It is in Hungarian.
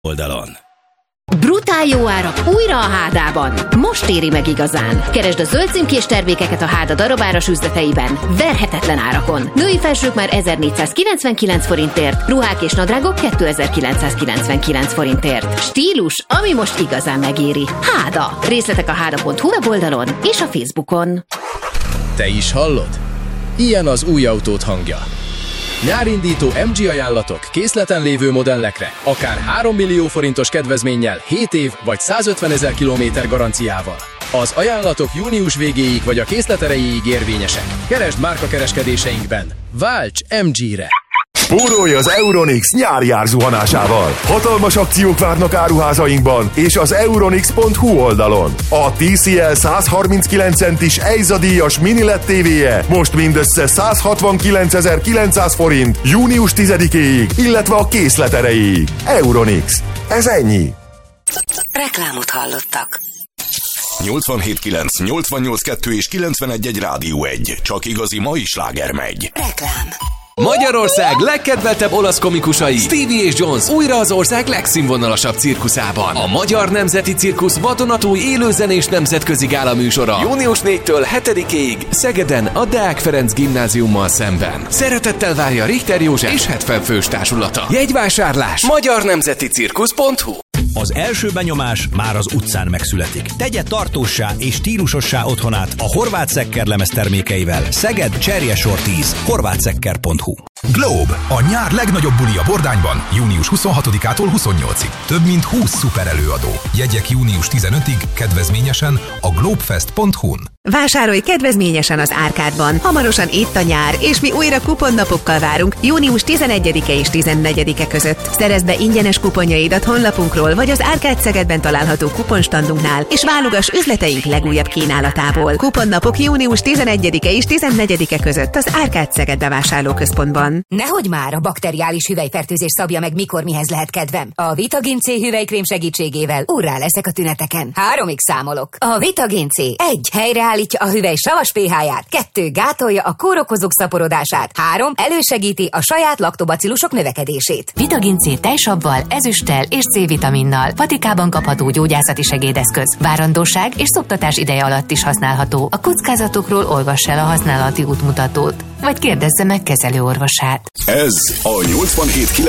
oldalon. Brutál jó árak újra a Hádában. Most éri meg igazán. Keresd a zöld címkés termékeket a Háda darabáras üzleteiben. Verhetetlen árakon. Női felsők már 1499 forintért, ruhák és nadrágok 2999 forintért. Stílus, ami most igazán megéri. Háda. Részletek a háda.hu weboldalon és a Facebookon. Te is hallod? Ilyen az új autót hangja. Nyárindító MG ajánlatok készleten lévő modellekre, akár 3 millió forintos kedvezménnyel, 7 év vagy 150 000 kilométer garanciával. Az ajánlatok június végéig vagy a készlet erejéig érvényesek. Keresd márkakereskedéseinkben. Válts MG-re! Spórolj az Euronics nyári árzuhanásával! Hatalmas akciók várnak áruházainkban és az euronics.hu oldalon. A TCL 139 centis EIZA díjas mini LED TV-je most mindössze 169.900 forint június 10-éig, illetve a készlet erejéig. Euronics. Ez ennyi. Reklámot hallottak. 87.9, 88.2 és 91.1 Rádió 1. Csak igazi mai sláger megy. Reklám. Magyarország legkedveltebb olasz komikusai Stevie és Jones újra az ország legszínvonalasabb cirkuszában. A Magyar Nemzeti Cirkusz vadonatúj élőzenés nemzetközi gála műsora június 4-től 7-ig Szegeden a Deák Ferenc gimnáziummal szemben. Szeretettel várja Richter József és 70 fős társulata. Jegyvásárlás magyarnemzeticirkusz.hu. Az első benyomás már az utcán megszületik. Tegye tartóssá és stílusossá otthonát a Horváth Szekker lemez termékeivel. Szeged, Cserjesor 10, horváthszekker.hu. Globe, a nyár legnagyobb bulija Bordányban, június 26-ától 28-ig. Több mint 20 szuper előadó. Jegyek június 15-ig, kedvezményesen a globefest.hu-n. Vásárolj kedvezményesen az Árkádban. Hamarosan itt a nyár, és mi újra kuponnapokkal várunk június 11-e és 14-e között. Szerezd be ingyenes kuponjaidat honlapunkról, vagy az Árkád Szegedben található kuponstandunknál, és válogass üzleteink legújabb kínálatából. Kuponnapok június 11-e és 14-e között az Árkád Szeged bevásárlóközpontban. Nehogy már, a bakteriális hüvelyfertőzés szabja meg, mikor mihez lehet kedvem. A Vitagin C hüvelykrém segítségével urrá leszek a tüneteken. 3-ig számolok. A Vitagin C 1. helyreállítja a hüvely savas pH-ját, 2. gátolja a kórokozók szaporodását, 3. elősegíti a saját laktobacillusok növekedését. Vitagin C tejsabbal, ezüsttel és C-vitaminnal patikában kapható gyógyászati segédeszköz. Várandóság és szoptatás ideje alatt is használható. A kockázatokról olvass el a használati útmutatót, vagy kérdezze meg kezelőorvosát. Ez a 87.9